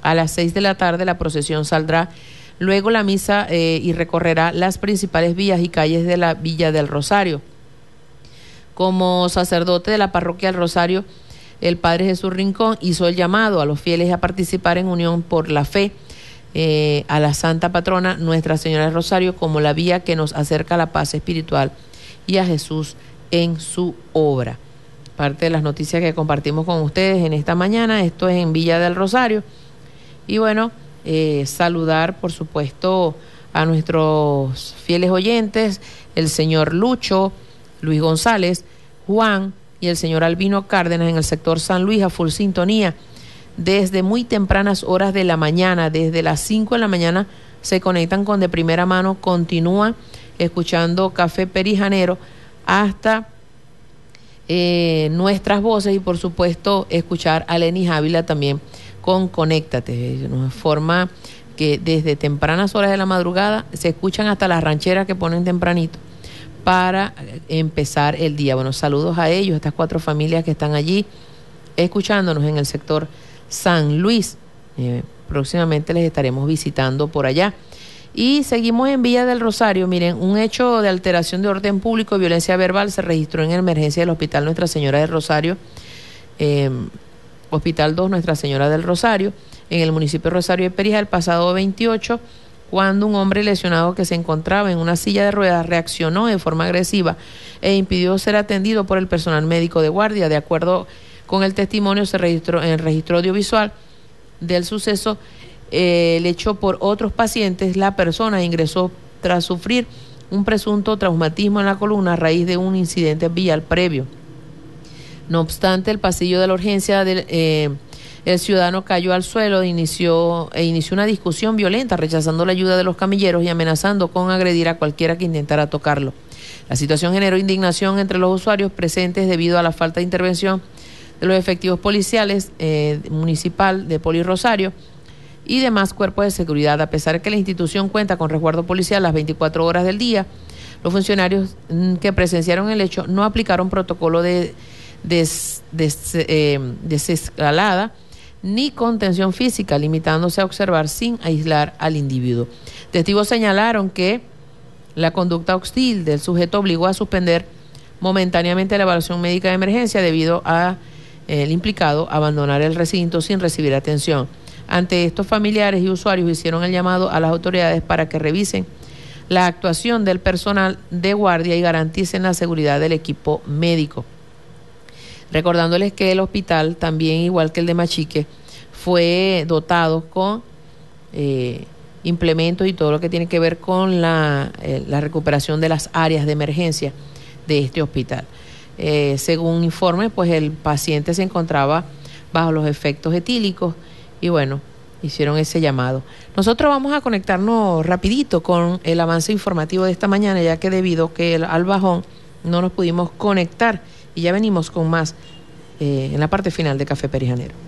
A las 6 de la tarde la procesión saldrá, luego la misa y recorrerá las principales vías y calles de la Villa del Rosario. Como sacerdote de la parroquia del Rosario, el Padre Jesús Rincón hizo el llamado a los fieles a participar en unión por la fe a la Santa Patrona Nuestra Señora del Rosario como la vía que nos acerca a la paz espiritual y a Jesús en su obra. Parte de las noticias que compartimos con ustedes en esta mañana, esto es en Villa del Rosario. Y bueno, saludar por supuesto a nuestros fieles oyentes, el señor Lucho, Luis González, Juan y el señor Albino Cárdenas en el sector San Luis a full sintonía. Desde muy tempranas horas de la mañana, desde las 5 de la mañana se conectan con de primera mano, continúan escuchando Café Perijanero hasta nuestras voces y por supuesto escuchar a Lenis Ávila también con Conéctate, una forma que desde tempranas horas de la madrugada se escuchan hasta las rancheras que ponen tempranito para empezar el día. Bueno, saludos a ellos, estas 4 familias que están allí escuchándonos en el sector San Luis. Próximamente les estaremos visitando por allá. Y seguimos en Villa del Rosario. Miren, un hecho de alteración de orden público y violencia verbal se registró en emergencia del Hospital Nuestra Señora del Rosario, Hospital 2 Nuestra Señora del Rosario, en el municipio de Rosario de Perijá, el pasado 28, cuando un hombre lesionado que se encontraba en una silla de ruedas reaccionó de forma agresiva e impidió ser atendido por el personal médico de guardia. De acuerdo con el testimonio, se registró en el registro audiovisual del suceso el hecho por otros pacientes. La persona ingresó tras sufrir un presunto traumatismo en la columna a raíz de un incidente vial previo. No obstante, el pasillo de la urgencia el ciudadano cayó al suelo e inició una discusión violenta, rechazando la ayuda de los camilleros y amenazando con agredir a cualquiera que intentara tocarlo. La situación generó indignación entre los usuarios presentes debido a la falta de intervención de los efectivos policiales municipal de Poli Rosario y demás cuerpos de seguridad. A pesar de que la institución cuenta con resguardo policial las 24 horas del día, los funcionarios que presenciaron el hecho no aplicaron protocolo de desescalada ni contención física, limitándose a observar sin aislar al individuo. Testigos señalaron que la conducta hostil del sujeto obligó a suspender momentáneamente la evaluación médica de emergencia debido a el implicado abandonar el recinto sin recibir atención. Ante estos, familiares y usuarios hicieron el llamado a las autoridades para que revisen la actuación del personal de guardia y garanticen la seguridad del equipo médico. Recordándoles que el hospital, también igual que el de Machique, fue dotado con implementos y todo lo que tiene que ver con la recuperación de las áreas de emergencia de este hospital. Según informe, pues el paciente se encontraba bajo los efectos etílicos y bueno, hicieron ese llamado. Nosotros vamos a conectarnos rapidito con el avance informativo de esta mañana, ya que debido que al bajón no nos pudimos conectar y ya venimos con más en la parte final de Café Perijanero.